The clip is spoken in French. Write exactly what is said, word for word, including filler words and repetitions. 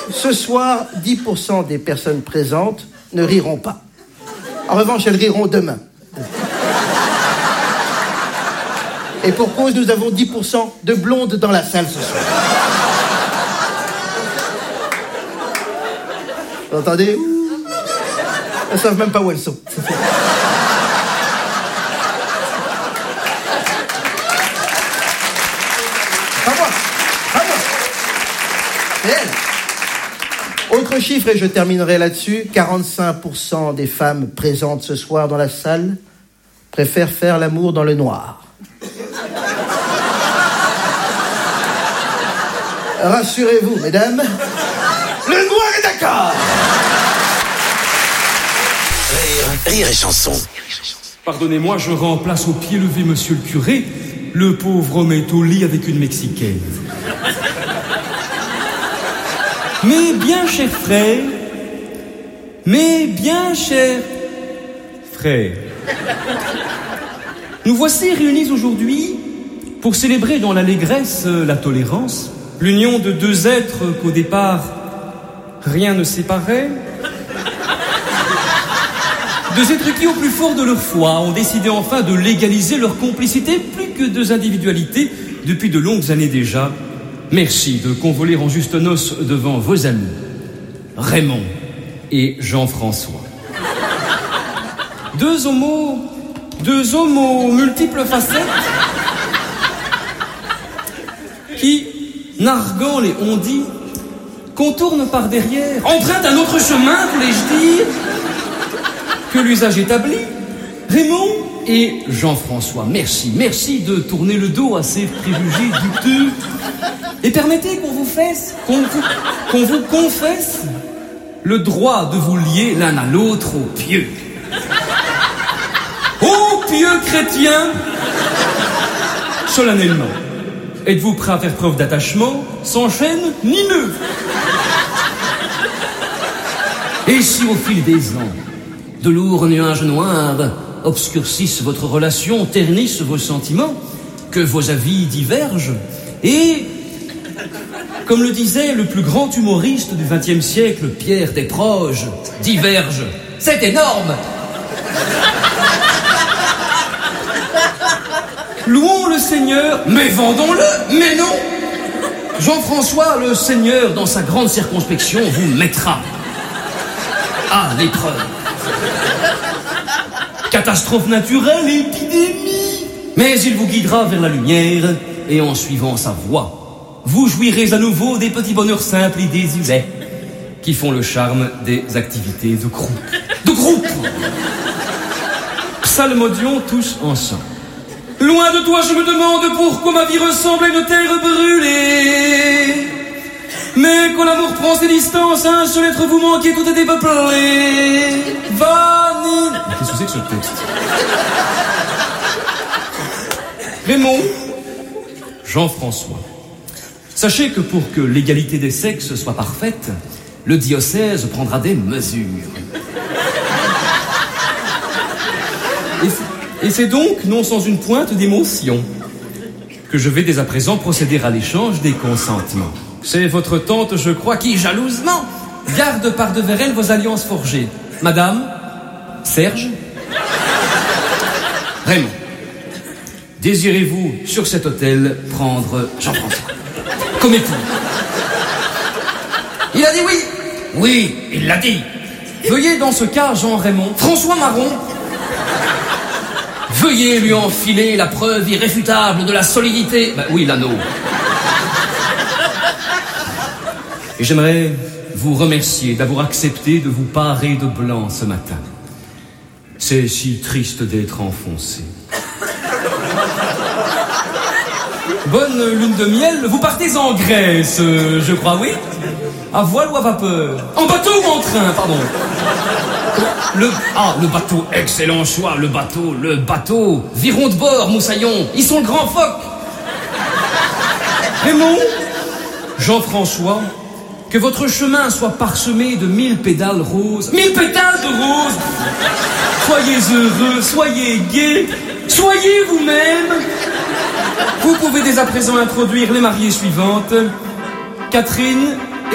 Ce soir, dix pour cent des personnes présentes ne riront pas. En revanche, elles riront demain. Et pour cause, nous avons dix pour cent de blondes dans la salle ce soir. Vous entendez? Elles ne savent même pas où elles sont. Pas moi. Pas moi. C'est elle. Autre chiffre, et je terminerai là-dessus. quarante-cinq pour cent des femmes présentes ce soir dans la salle préfèrent faire l'amour dans le noir. Rassurez-vous, mesdames, le noir est d'accord. Rire, rire et chanson. Pardonnez-moi, je remplace au pied levé monsieur le curé. Le pauvre homme est au lit avec une Mexicaine. Mais bien cher frère, mais bien cher frère, nous voici réunis aujourd'hui pour célébrer dans l'allégresse la tolérance, l'union de deux êtres qu'au départ rien ne séparait. Deux êtres qui, au plus fort de leur foi, ont décidé enfin de légaliser leur complicité, plus que deux individualités, depuis de longues années déjà. Merci de convoler en juste noces devant vos amis, Raymond et Jean-François. Deux homos, deux homos multiples facettes, qui, narguant les on-dit, contournent par derrière, empruntent un autre chemin, voulais-je dire, que l'usage établi. Raymond et Jean-François, merci, merci de tourner le dos à ces préjugés douteux. Et permettez qu'on vous fasse, qu'on vous, qu'on vous confesse le droit de vous lier l'un à l'autre au pieux. Ô pieux chrétiens, solennellement, êtes-vous prêts à faire preuve d'attachement, sans chaîne ni nœud? Et si au fil des ans, de lourds nuages noirs obscurcissent votre relation, ternissent vos sentiments, que vos avis divergent, et, comme le disait le plus grand humoriste du vingtième siècle, Pierre Desproges, divergent, c'est énorme. Louons le Seigneur, mais vendons-le, mais non. Jean-François, le Seigneur, dans sa grande circonspection, vous mettra à l'épreuve. Catastrophe naturelle, épidémie. Mais il vous guidera vers la lumière, et en suivant sa voie, vous jouirez à nouveau des petits bonheurs simples et désuets qui font le charme des activités de groupe. De groupe. Psalmodions tous ensemble. Loin de toi, je me demande pourquoi ma vie ressemble à une terre brûlée. Mais quand l'amour prend ses distances, un seul être vous manquez, tout est dépeuplé. Vanille. Qu'est-ce que c'est que ce texte? Raymond, Jean-François, sachez que pour que l'égalité des sexes soit parfaite, le diocèse prendra des mesures. Et c'est donc, non sans une pointe d'émotion, que je vais dès à présent procéder à l'échange des consentements. C'est votre tante, je crois, qui, jalousement, garde par devers elle vos alliances forgées. Madame, Serge, Raymond, désirez-vous, sur cet autel, prendre Jean-François comme époux? Il a dit oui. Oui, il l'a dit. Veuillez dans ce cas, Jean-Raymond, François Marron, veuillez lui enfiler la preuve irréfutable de la solidité... Ben oui, l'anneau. Et j'aimerais vous remercier d'avoir accepté de vous parer de blanc ce matin. C'est si triste d'être enfoncé. Bonne lune de miel, vous partez en Grèce, euh, je crois, oui? À voile ou à vapeur? En bateau ou en train, pardon? Le... Ah, le bateau, excellent choix, le bateau, le bateau. Virons de bord, moussaillon, ils sont le grand phoque. Raymond, Jean-François, que votre chemin soit parsemé de mille pédales roses. Mille pétales de roses. Soyez heureux, soyez gais, soyez vous-même. Vous pouvez dès à présent introduire les mariées suivantes. Catherine,